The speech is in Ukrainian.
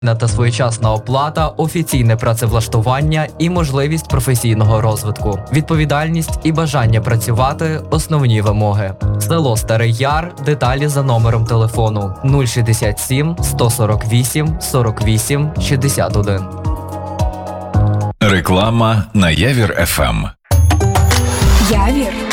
Та своєчасна оплата, офіційне працевлаштування і можливість професійного розвитку. Відповідальність і бажання працювати – основні вимоги. Село Старий Яр. Деталі за номером телефону 067 148 48 61. Реклама на Явір ФМ. Явір